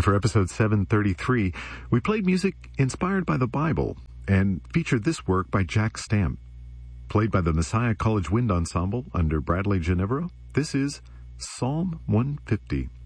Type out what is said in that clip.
for episode 733, we played music inspired by the Bible and featured this work by Jack Stamp. Played by the Messiah College Wind Ensemble under Bradley Ginevra, this is Psalm 150.